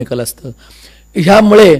Chemical असतं. ह्यामुळे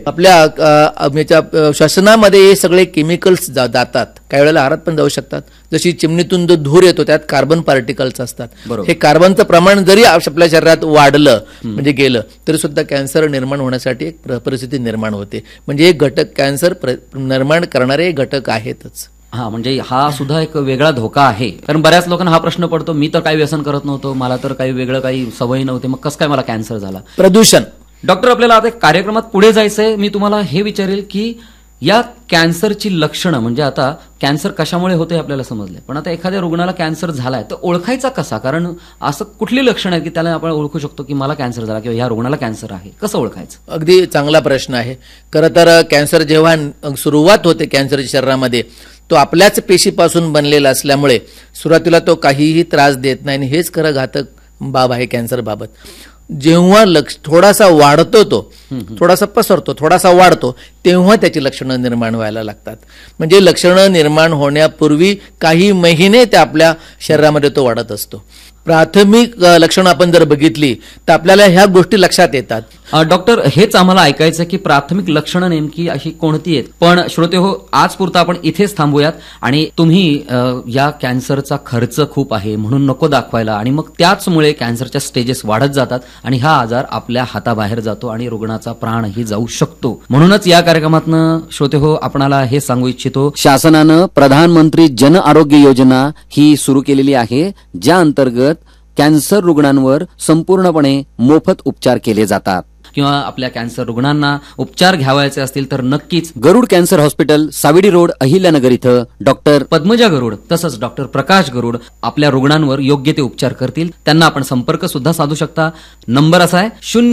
आपल्या श्वसनामध्ये हे सगळे केमिकल्स जातात. काही वेळेला आहारात पण जाऊ शकतात. जशी चिमणीतून जो धूर येतो त्यात कार्बन पार्टिकल्स असतात. हे कार्बनचं प्रमाण जरी आपल्या शरीरात वाढलं म्हणजे गेलं तरी सुद्धा कॅन्सर निर्माण होण्यासाठी एक परिस्थिती निर्माण होते. म्हणजे हे घटक कॅन्सर निर्माण करणारे घटक आहेतच. हा, म्हणजे हा सुद्धा एक वेगळा धोका आहे. कारण बऱ्याच लोकांना हा प्रश्न पडतो, मी तर काही व्यसन करत नव्हतो, मला तर काही वेगळं काही सवय नव्हती, मग कसं काय मला कॅन्सर झाला. प्रदूषण. डॉक्टर, आपल्याला आता कार्यक्रमात पुढे जायचंय. मी तुम्हाला हे विचारेल की या कॅन्सरची लक्षणं, म्हणजे आता कॅन्सर कशामुळे होते आपल्याला समजले, पण आता एखाद्या रुग्णाला कॅन्सर झालाय तर ओळखायचा कसा? कारण असं कुठली लक्षणं आहे की त्याला आपण ओळखू शकतो की मला कॅन्सर झाला किंवा ह्या रुग्णाला कॅन्सर आहे, कसं ओळखायचं? अगदी चांगला प्रश्न आहे. खरं तर कॅन्सर जेव्हा सुरुवात होते कॅन्सरच्या शरीरामध्ये, तो आपल्याच पेशीपासून बनलेला असल्यामुळे सुरुवातीला तो काहीही त्रास देत नाही आणि हेच खरं घातक बाब आहे कॅन्सर बाबत. जेव्हा थोडासा वाढतो, तो थोडासा पसरतो, थोडासा वाढतो, तेव्हा त्याची लक्षणं निर्माण व्हायला लागतात. म्हणजे लक्षणं निर्माण होण्यापूर्वी काही महिने त्या आपल्या शरीरामध्ये तो वाढत असतो. प्राथमिक लक्षणं आपण जर बघितली तर आपल्याला ह्या गोष्टी लक्षात येतात. डॉक्टर, हेच आम्हाला ऐकायचं की प्राथमिक लक्षणं नेमकी अशी कोणती आहेत. पण श्रोते हो, आज पुरता आपण इथेच थांबूयात. आणि तुम्ही या कॅन्सरचा खर्च खूप आहे म्हणून नको दाखवायला, आणि मग त्याचमुळे कॅन्सरच्या स्टेजेस वाढत जातात आणि हा आजार आपल्या हाताबाहेर जातो आणि रुग्णाचा प्राणही जाऊ शकतो. म्हणूनच या कार्यक्रमातनं श्रोते हो आपणाला हे सांगू इच्छितो, शासनानं प्रधानमंत्री जन आरोग्य योजना ही सुरू केलेली आहे, ज्या अंतर्गत कॅन्सर रुग्णांवर संपूर्णपणे मोफत उपचार केले जातात. किंवा आपल्या कॅन्सर रुग्णांना उपचार घ्यावायचे असतील तर नक्कीच गरुड कॅन्सर हॉस्पिटल, साविडी रोड, अहिल्यानगर इथं डॉक्टर पद्मजा गरुड तसंच डॉक्टर प्रकाश गरुड आपल्या रुग्णांवर योग्य ते उपचार करतील. त्यांना आपण संपर्क सुद्धा साधू शकता. नंबर असा आहे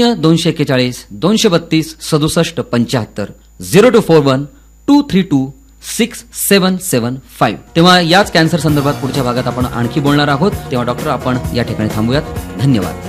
0241 232 67 75 0241 232 6775. तेव्हा याच कॅन्सर संदर्भात पुढच्या भागात आपण आणखी बोलणार आहोत. तेव्हा डॉक्टर, आपण या ठिकाणी थांबूयात. धन्यवाद.